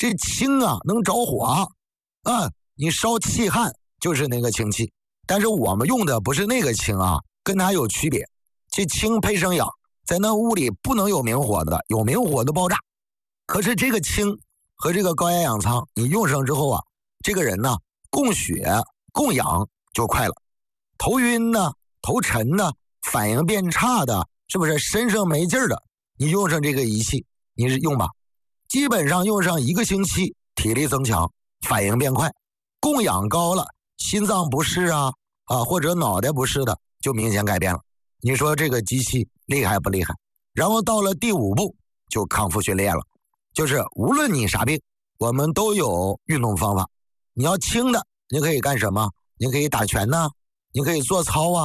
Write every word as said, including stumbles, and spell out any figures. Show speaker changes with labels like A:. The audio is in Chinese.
A: 这氢啊能着火啊，啊，你烧气焊就是那个氢气，但是我们用的不是那个氢啊，跟它有区别。这氢配生氧，在那屋里不能有明火的，有明火的爆炸。可是这个氢和这个高压氧舱，你用上之后啊，这个人呢供血供氧就快了，头晕呢、头沉呢、反应变差的，是不是身上没劲儿的？你用上这个仪器，你是用吧，基本上用上一个星期，体力增强，反应变快，供氧高了，心脏不适啊啊或者脑袋不适的就明显改变了。你说这个机器厉害不厉害？然后到了第五步就康复训练了，就是无论你啥病，我们都有运动方法。你要轻的，你可以干什么？你可以打拳呢，你可以做操啊。